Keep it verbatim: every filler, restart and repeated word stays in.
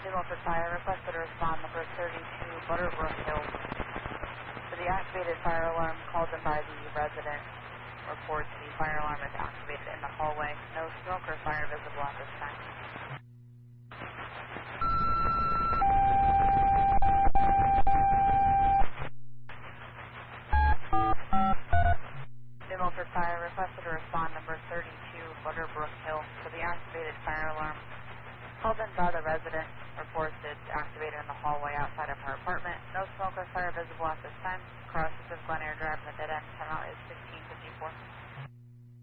Milford Fire requested to respond number thirty-two Butterbrook Hill. For the activated fire alarm called in by the resident reports the fire alarm is activated in the hallway. No smoke or fire visible at this time. New Milford Fire requested to respond number thirty-two Butterbrook Hill. For the activated fire alarm called in by the resident reports it's activated in the hallway outside of her apartment. No smoke or fire visible at this time. Cross of Glen Air Drive in the dead end. Time out is sixteen fifty-four.